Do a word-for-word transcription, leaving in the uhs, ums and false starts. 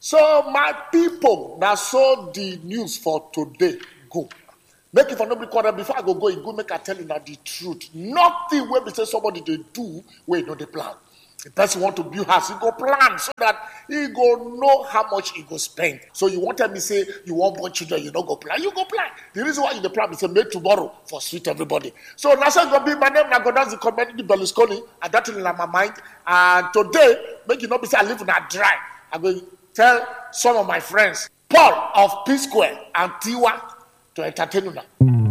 So my people, that's so the news for today go. Make it for nobody quarter before I go go, you go make I tell you that the truth. Nothing where we say somebody they do where you know the plan. The person want to build house, he go plan so that he go know how much he go spend. So you want to me say you want born children, you don't go plan. You go plan. The reason why you the plan is to make tomorrow for sweet everybody. So now so gonna be my name now go down the community Berlusconi, and that's in my mind. And today, make you not be say I live in a dry. I'm going to tell some of my friends, Paul of P Square and Tiwa, to entertain you now.